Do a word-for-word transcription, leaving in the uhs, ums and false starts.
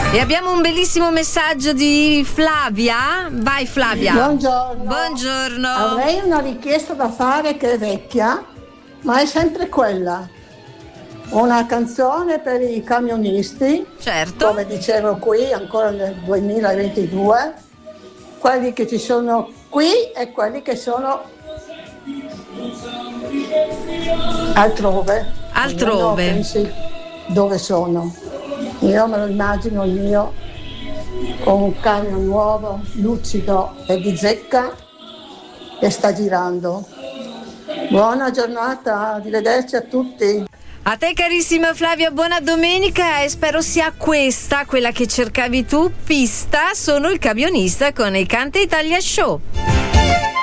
E abbiamo un bellissimo messaggio di Flavia. Vai Flavia. Buongiorno. Buongiorno. Avrei una richiesta da fare che è vecchia, ma è sempre quella. Una canzone per i camionisti. Certo. Come dicevo qui, ancora nel duemilaventidue. Quelli che ci sono qui e quelli che sono altrove. Altrove. Io pensi dove sono. Io me lo immagino il mio con un camion nuovo, lucido e di zecca che sta girando. Buona giornata, arrivederci a tutti. A te carissima Flavia, buona domenica e spero sia questa quella che cercavi tu. Pista, sono il camionista con il Canta Italia Show.